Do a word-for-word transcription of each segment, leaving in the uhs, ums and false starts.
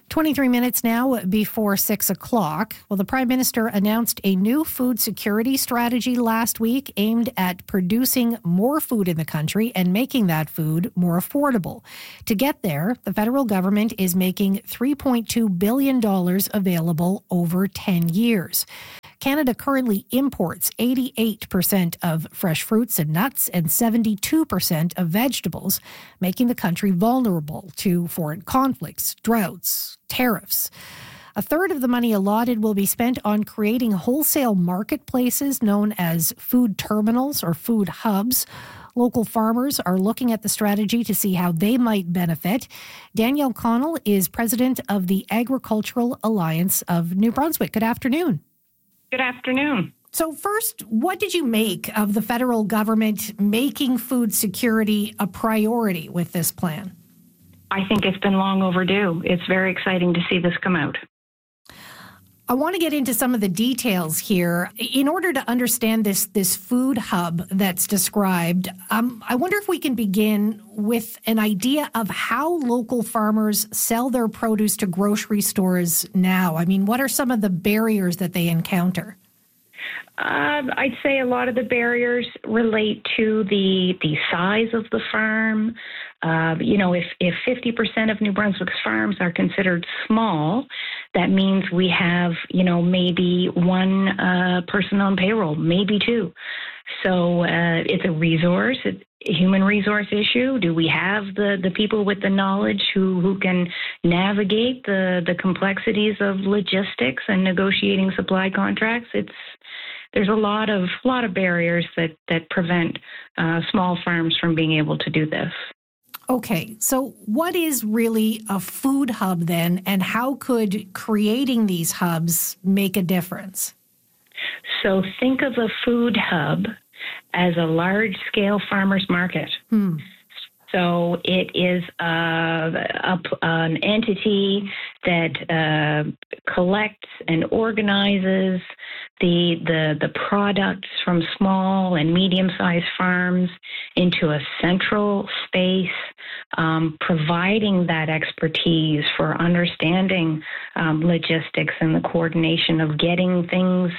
twenty-three minutes now before six o'clock. Well, the Prime Minister announced a new food security strategy last week aimed at producing more food in the country and making that food more affordable. To get there, the federal government is making three point two billion dollars available over ten years. Canada currently imports eighty-eight percent of fresh fruits and nuts and seventy-two percent of vegetables, making the country vulnerable to foreign conflicts, droughts, tariffs. A third of the money allotted will be spent on creating wholesale marketplaces known as food terminals or food hubs. Local farmers are looking at the strategy to see how they might benefit. Danielle Connell is president of the Agricultural Alliance of New Brunswick. Good afternoon. Good afternoon. So first, what did you make of the federal government making food security a priority with this plan? I think it's been long overdue. It's very exciting to see this come out. I want to get into some of the details here. In order to understand this, this food hub that's described, um, I wonder if we can begin with an idea of how local farmers sell their produce to grocery stores now. I mean, what are some of the barriers that they encounter? Uh, I'd say a lot of the barriers relate to the the size of the farm. Uh, you know, if, if fifty percent of New Brunswick's farms are considered small, that means we have, you know, maybe one uh, person on payroll, maybe two. So uh, it's a resource, a human resource issue. Do we have the, the people with the knowledge who, who can navigate the, the complexities of logistics and negotiating supply contracts? It's There's a lot of lot of barriers that, that prevent uh, small farms from being able to do this. Okay, so what is really a food hub then, and how could creating these hubs make a difference? So think of a food hub as a large-scale farmers market. Hmm. So it is uh, a, an entity that uh, collects and organizes the, the the products from small and medium-sized farms into a central space, um, providing that expertise for understanding um, logistics and the coordination of getting things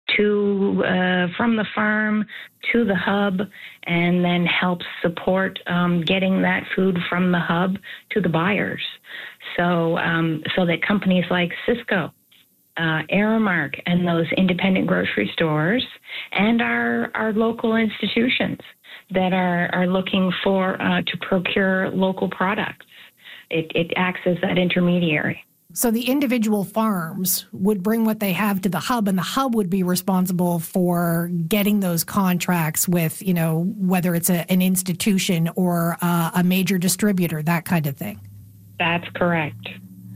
to uh, from the farm to the hub, and then helps support um, getting that food from the hub to the buyers. So, um, so that companies like Sysco, uh, Aramark, and those independent grocery stores, and our our local institutions that are are looking for uh, to procure local products, it, it acts as that intermediary. So the individual farms would bring what they have to the hub, and the hub would be responsible for getting those contracts with, you know, whether it's a, an institution or uh, a major distributor, that kind of thing. That's correct.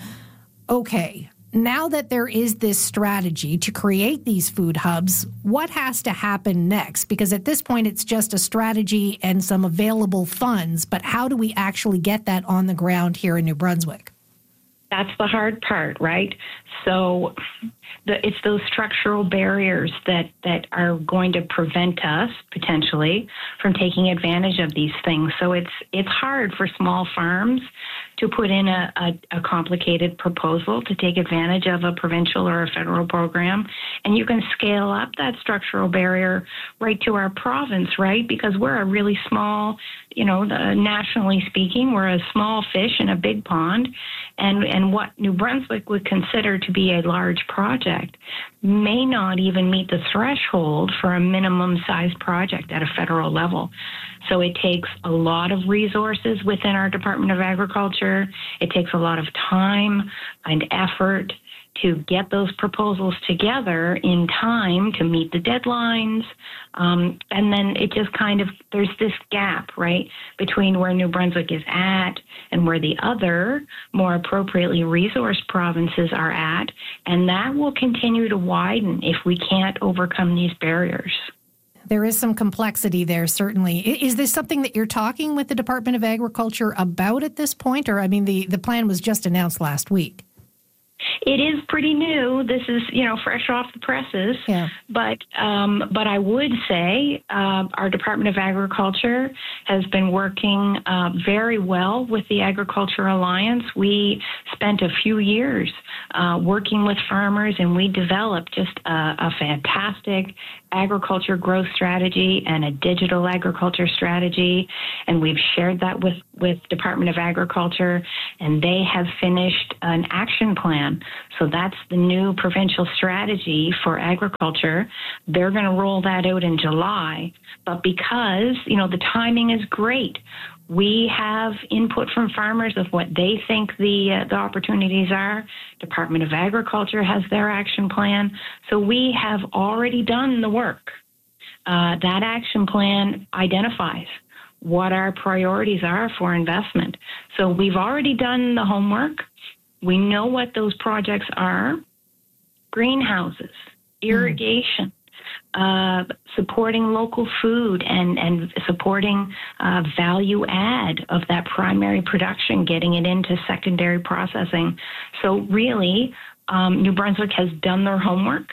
Okay. Now that there is this strategy to create these food hubs, what has to happen next? Because at this point, it's just a strategy and some available funds, but how do we actually get that on the ground here in New Brunswick? That's the hard part, right? So the, it's those structural barriers that, that are going to prevent us potentially from taking advantage of these things. So it's it's hard for small farms to put in a, a, a complicated proposal to take advantage of a provincial or a federal program. And you can scale up that structural barrier right to our province, right? Because we're a really small, you know, the, nationally speaking, we're a small fish in a big pond. And, and what New Brunswick would consider to be a large project may not even meet the threshold for a minimum sized project at a federal level. So it takes a lot of resources within our Department of Agriculture. It takes a lot of time and effort to get those proposals together in time to meet the deadlines. Um, and then it just kind of, there's this gap, right, between where New Brunswick is at and where the other, more appropriately resourced provinces are at. And that will continue to widen if we can't overcome these barriers. There is some complexity there, certainly. Is this something that you're talking with the Department of Agriculture about at this point? Or, I mean, the, the plan was just announced last week. It is pretty new. This is, you know, fresh off the presses. Yeah. But um, but I would say uh, our Department of Agriculture has been working uh, very well with the Agriculture Alliance. We spent a few years uh, working with farmers, and we developed just a, a fantastic agriculture growth strategy and a digital agriculture strategy. And we've shared that with, with Department of Agriculture, and they have finished an action plan. So that's the new provincial strategy for agriculture. They're going to roll that out in July. But because, you know, the timing is great, we have input from farmers of what they think the uh, the opportunities are. Department of Agriculture has their action plan. So we have already done the work. Uh, that action plan identifies what our priorities are for investment. So we've already done the homework. We know what those projects are: greenhouses, irrigation, uh, supporting local food, and, and supporting uh, value add of that primary production, getting it into secondary processing. So really, um, New Brunswick has done their homework.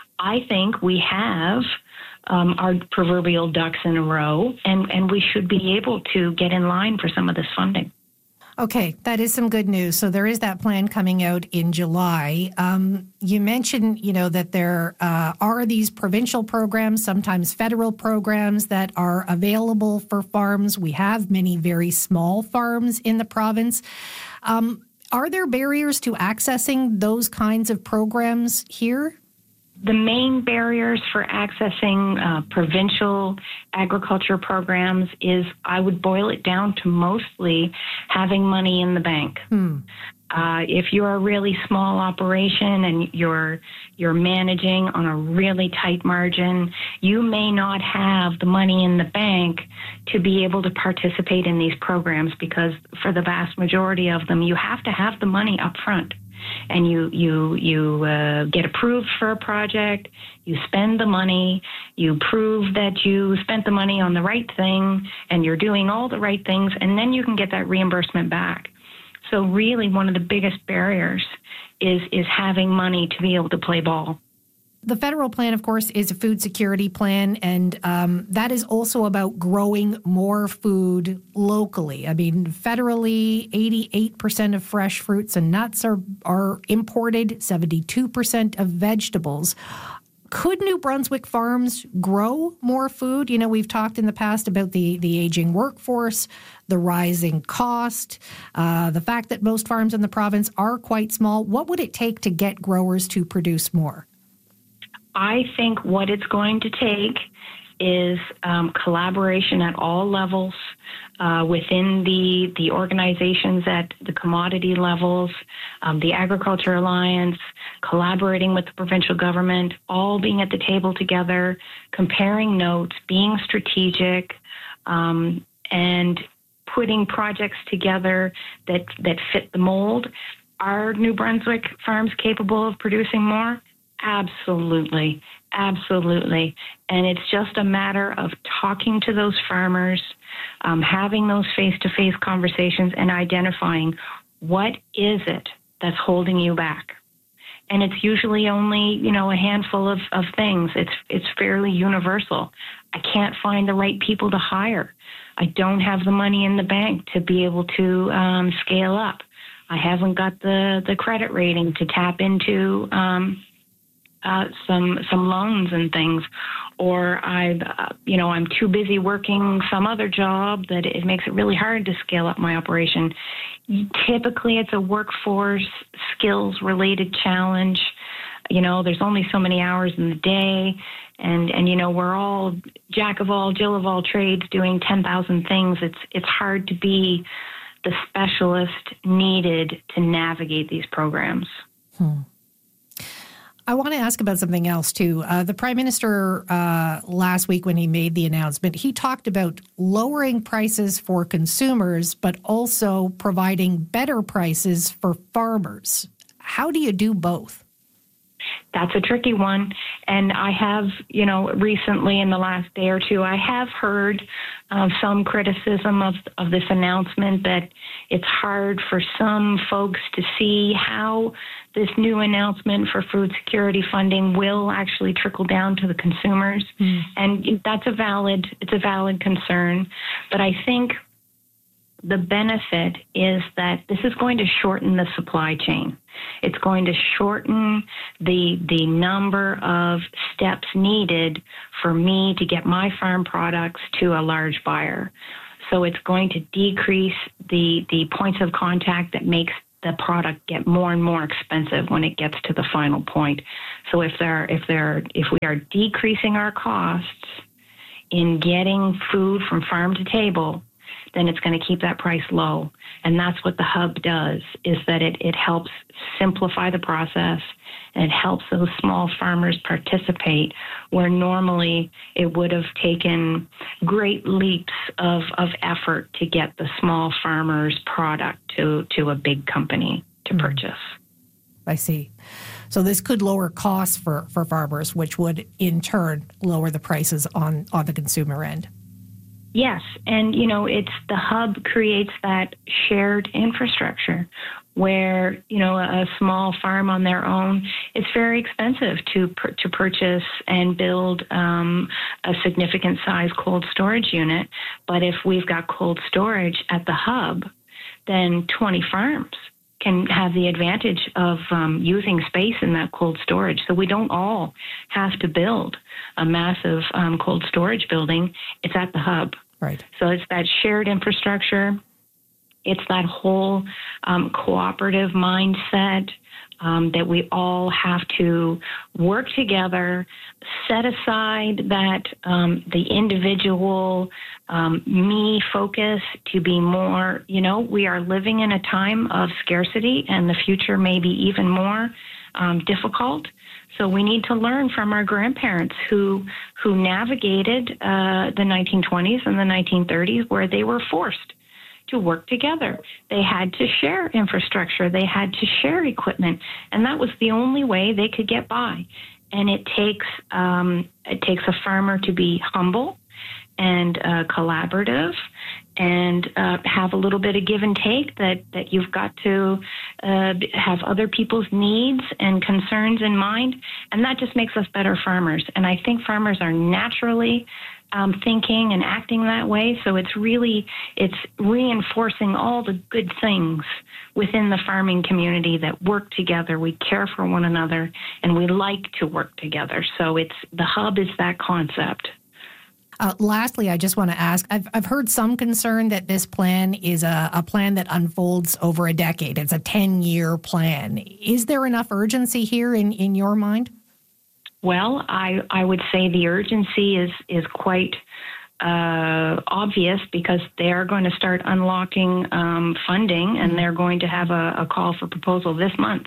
I think we have um, our proverbial ducks in a row, and, and we should be able to get in line for some of this funding. Okay, that is some good news. So there is that plan coming out in July. Um, you mentioned, you know, that there uh, are these provincial programs, sometimes federal programs that are available for farms. We have many very small farms in the province. Um, are there barriers to accessing those kinds of programs here? The main barriers for accessing uh, provincial agriculture programs is, I would boil it down to mostly having money in the bank. Hmm. Uh, if you're a really small operation and you're you're managing on a really tight margin, you may not have the money in the bank to be able to participate in these programs, because for the vast majority of them, you have to have the money up front. And you you you uh, get approved for a project, you spend the money, you prove that you spent the money on the right thing, and you're doing all the right things, and then you can get that reimbursement back. So really, one of the biggest barriers is is having money to be able to play ball. The federal plan, of course, is a food security plan, and um, that is also about growing more food locally. I mean, federally, eighty-eight percent of fresh fruits and nuts are, are imported, seventy-two percent of vegetables. Could New Brunswick farms grow more food? You know, we've talked in the past about the, the aging workforce, the rising cost, uh, the fact that most farms in the province are quite small. What would it take to get growers to produce more? I think what it's going to take is um, collaboration at all levels uh, within the the organizations at the commodity levels, um, the Agriculture Alliance, collaborating with the provincial government, all being at the table together, comparing notes, being strategic, um, and putting projects together that, that fit the mold. Are New Brunswick farms capable of producing more? Absolutely. Absolutely. And it's just a matter of talking to those farmers, um, having those face-to-face conversations, and identifying what is it that's holding you back. And it's usually only, you know, a handful of, of things. It's it's fairly universal. I can't find the right people to hire. I don't have the money in the bank to be able to um, scale up. I haven't got the, the credit rating to tap into um Uh, some some loans and things, or I, uh, you know, I'm too busy working some other job that it makes it really hard to scale up my operation. Typically, it's a workforce skills related challenge. You know, there's only so many hours in the day, and and you know, we're all jack of all, Jill of all trades, doing ten thousand things. It's it's hard to be the specialist needed to navigate these programs. Hmm. I want to ask about something else, too. Uh, the Prime Minister uh, last week, when he made the announcement, he talked about lowering prices for consumers, but also providing better prices for farmers. How do you do both? that's a tricky one. And I have, you know, recently in the last day or two, I have heard uh, some criticism of, of this announcement that it's hard for some folks to see how this new announcement for food security funding will actually trickle down to the consumers. Mm. And that's a valid, it's a valid concern. But I think the benefit is that this is going to shorten the supply chain. It's going to shorten the the number of steps needed for me to get my farm products to a large buyer. So it's going to decrease the the points of contact that makes the product get more and more expensive when it gets to the final point. So if there if there if we are decreasing our costs in getting food from farm to table, then it's going to keep that price low. And that's what the hub does, is that it, it helps simplify the process, and it helps those small farmers participate where normally it would have taken great leaps of, of effort to get the small farmer's product to, to a big company to mm. purchase. I see. So this could lower costs for, for farmers, which would in turn lower the prices on, on the consumer end. Yes, and you know, it's the hub creates that shared infrastructure where, you know, a small farm on their own, it's very expensive to to purchase and build um, a significant size cold storage unit. But if we've got cold storage at the hub, then twenty farms can have the advantage of um, using space in that cold storage. So we don't all have to build a massive um, cold storage building. It's at the hub. Right. So it's that shared infrastructure. It's that whole um, cooperative mindset um, that we all have to work together, set aside that um, the individual um, me focus to be more, you know, we are living in a time of scarcity, and the future may be even more um, difficult. So we need to learn from our grandparents who who navigated uh, the nineteen twenties and the nineteen thirties, where they were forced to work together. They had to share infrastructure. They had to share equipment, and that was the only way they could get by. And it takes um, it takes a farmer to be humble and uh, collaborative, and uh, have a little bit of give and take, that, that you've got to uh, have other people's needs and concerns in mind, and that just makes us better farmers. And I think farmers are naturally um, thinking and acting that way, so it's really, it's reinforcing all the good things within the farming community that work together. We care for one another, and we like to work together. So it's, the hub is that concept. Uh, lastly, I just want to ask, I've, I've heard some concern that this plan is a, a plan that unfolds over a decade. It's a ten-year plan. Is there enough urgency here in, in your mind? Well, I, I would say the urgency is, is quite uh, obvious, because they're going to start unlocking um, funding, and they're going to have a, a call for proposal this month.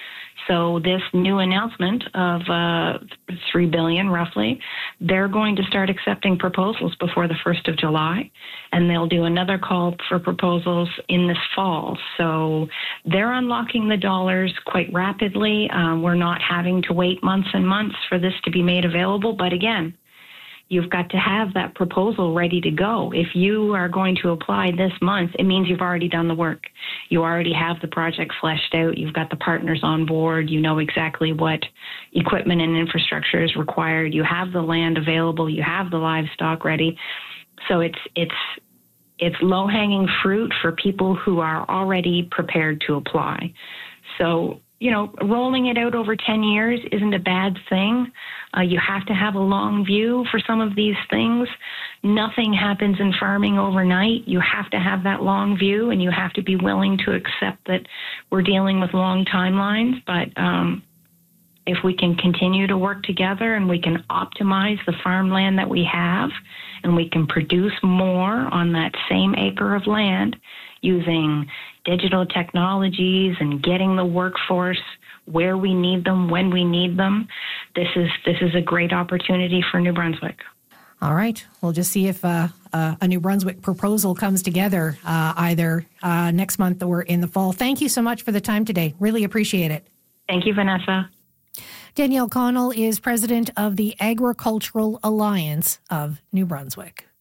So this new announcement of uh, three billion dollars roughly, they're going to start accepting proposals before the first of July, and they'll do another call for proposals in this fall. So they're unlocking the dollars quite rapidly. Um, we're not having to wait months and months for this to be made available. But again, you've got to have that proposal ready to go. If you are going to apply this month, it means you've already done the work. You already have the project fleshed out. You've got the partners on board. You know exactly what equipment and infrastructure is required. You have the land available. You have the livestock ready. So it's it's it's low-hanging fruit for people who are already prepared to apply. So, you know, rolling it out over ten years isn't a bad thing. Uh, you have to have a long view for some of these things. Nothing happens in farming overnight. You have to have that long view, and you have to be willing to accept that we're dealing with long timelines. But um, if we can continue to work together, and we can optimize the farmland that we have, and we can produce more on that same acre of land using digital technologies and getting the workforce where we need them, when we need them, this is this is a great opportunity for New Brunswick. All right. We'll just see if uh, uh, a New Brunswick proposal comes together uh, either uh, next month or in the fall. Thank you so much for the time today. Really appreciate it. Thank you, Vanessa. Danielle Connell is president of the Agricultural Alliance of New Brunswick.